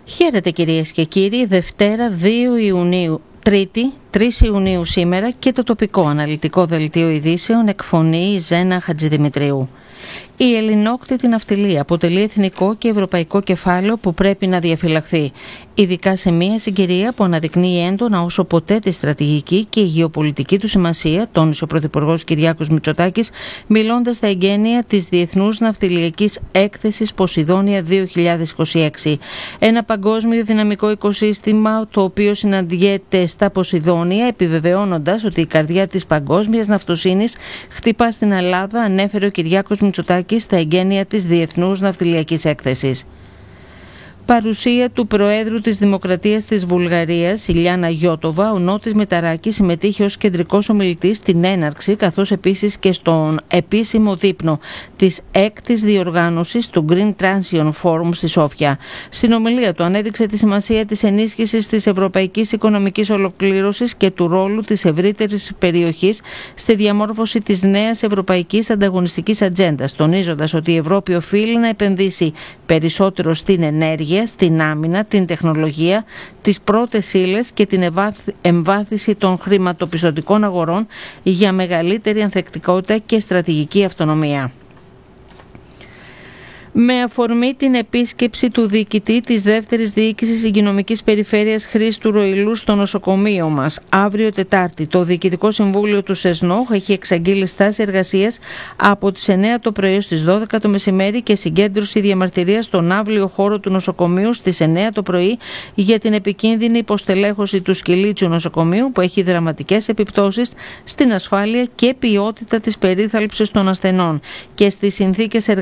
Χαίρετε κυρίες και κύριοι, Δευτέρα 2 Ιουνίου, Τρίτη 3 Ιουνίου σήμερα και το τοπικό αναλυτικό δελτίο ειδήσεων εκφωνεί η Ζένα Χατζηδημητρίου. Η ελληνόκτητη ναυτιλία αποτελεί εθνικό και ευρωπαϊκό κεφάλαιο που πρέπει να διαφυλαχθεί, ειδικά σε μια συγκυρία που αναδεικνύει έντονα όσο ποτέ τη στρατηγική και η γεωπολιτική του σημασία, τόνισε ο Πρωθυπουργός Κυριάκος Μητσοτάκης, μιλώντας στα εγγένεια της Διεθνούς Ναυτιλιακής Έκθεσης Ποσειδόνια 2026. Ένα παγκόσμιο δυναμικό οικοσύστημα το οποίο συναντιέται στα Ποσειδόνια, επιβεβαιώνοντας ότι η καρδιά της παγκόσμιας ναυτοσύνης χτυπά στην Ελλάδα, ανέφερε ο Κυριάκος Μητσοτάκης στα εγγένεια της Διεθνούς Ναυτιλιακής Έκθεσης. Παρουσία του Προέδρου της Δημοκρατίας της Βουλγαρίας, Ηλιάνα Γιώτοβα, ο Νότης Μηταράκης συμμετείχε ως κεντρικός ομιλητής στην έναρξη, καθώς επίσης και στον επίσημο δείπνο της 6ης διοργάνωσης του Green Transition Forum στη Σόφια. Στην ομιλία του ανέδειξε τη σημασία της ενίσχυσης της ευρωπαϊκής οικονομικής ολοκλήρωσης και του ρόλου της ευρύτερης περιοχής στη διαμόρφωση της νέας ευρωπαϊκής ανταγωνιστικής ατζέντας, τονίζοντας ότι η Ευρώπη οφείλει να επενδύσει περισσότερο στην ενέργεια, στην άμυνα, την τεχνολογία, τις πρώτες ύλες και την εμβάθυνση των χρηματοπιστωτικών αγορών για μεγαλύτερη ανθεκτικότητα και στρατηγική αυτονομία. Με αφορμή την επίσκεψη του διοικητή της δεύτερης διοίκησης υγειονομικής περιφέρειας Χρήστου Ροηλού στο νοσοκομείο μας, αύριο Τετάρτη, το Διοικητικό Συμβούλιο του ΣΕΣΝΟΧ έχει εξαγγείλει στάση εργασίας από τις 9 το πρωί στις 12 το μεσημέρι και συγκέντρωση διαμαρτυρίας στον αύριο χώρο του νοσοκομείου στις 9 το πρωί για την επικίνδυνη υποστελέχωση του Σκυλίτσιου νοσοκομείου που έχει δραματικές επιπτώσεις στην ασφάλεια και ποιότητα της περίθαλψης των ασθενών και στις συνθήκες εργασίας